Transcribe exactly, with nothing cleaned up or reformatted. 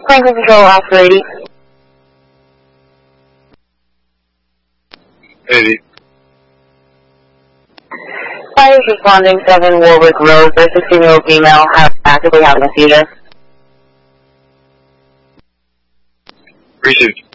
Franklin Control, Oscar eighty. eighty. Fire is responding seven Warwick Road. There's a sixteen-year-old female have, actively having a seizure. Received.